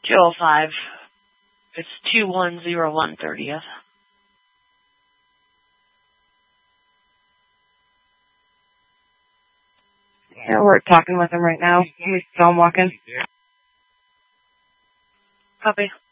205. It's 2101 30th. Yeah, we're talking with him right now. We saw him walking. Copy.